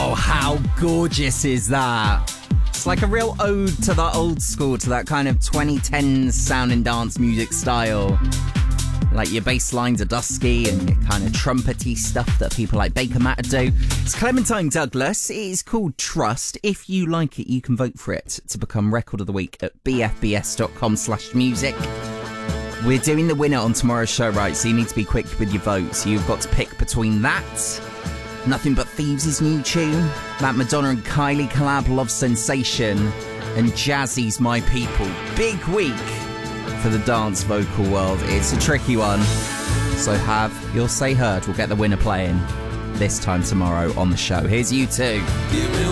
Oh, how gorgeous is that? It's like a real ode to the old school, to that kind of 2010s sound and dance music style. Like your bass lines are dusky and your kind of trumpety stuff that people like Baker Matt do. It's Clementine Douglas. It is called Trust. If you like it, you can vote for it to become Record of the Week at bfbs.com/music. We're doing the winner on tomorrow's show, right? So you need to be quick with your votes. You've got to pick between that, Nothing But Thieves' new tune, that Madonna and Kylie collab, Love Sensation, and Jazzy's My People. Big week for the dance vocal world. It's a tricky one. So have your say heard. We'll get the winner playing this time tomorrow on the show. Here's U2.